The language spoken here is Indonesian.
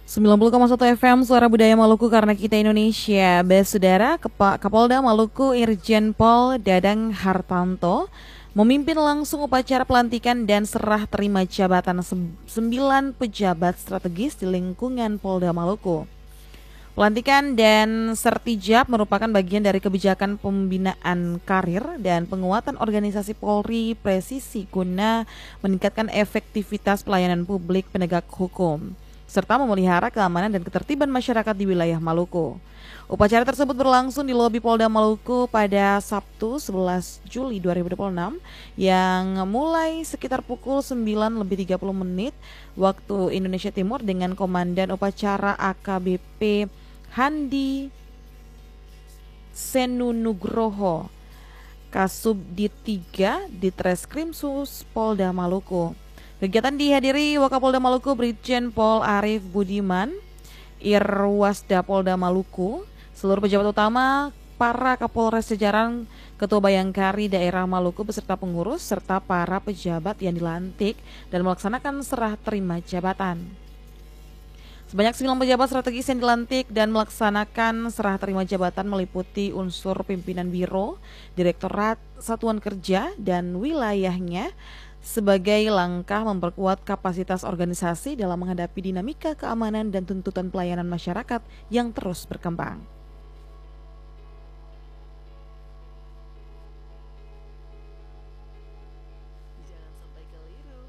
90,1 FM Suara Budaya Maluku karena kita Indonesia. Saudara, Kapolda Maluku Irjen Pol Dadang Hartanto memimpin langsung upacara pelantikan dan serah terima jabatan 9 pejabat strategis di lingkungan Polda Maluku. Pelantikan dan sertijab merupakan bagian dari kebijakan pembinaan karir dan penguatan organisasi Polri presisi guna meningkatkan efektivitas pelayanan publik penegak hukum, serta memelihara keamanan dan ketertiban masyarakat di wilayah Maluku. Upacara tersebut berlangsung di lobi Polda Maluku pada Sabtu 11 Juli 2026 yang mulai sekitar pukul 9:30 waktu Indonesia Timur dengan Komandan Upacara AKBP Handi Senunugroho, Kasubdit 3 Ditreskrimsus Polda Maluku. Kegiatan dihadiri Wakapolda Maluku Brigjen Pol Arif Budiman, Irwasda Polda Maluku, seluruh pejabat utama, para Kapolres jajaran, Ketua Bayangkari Daerah Maluku beserta pengurus, serta para pejabat yang dilantik dan melaksanakan serah terima jabatan. Sebanyak 9 pejabat strategis yang dilantik dan melaksanakan serah terima jabatan meliputi unsur pimpinan biro, direktorat, satuan kerja, dan wilayahnya sebagai langkah memperkuat kapasitas organisasi dalam menghadapi dinamika keamanan dan tuntutan pelayanan masyarakat yang terus berkembang.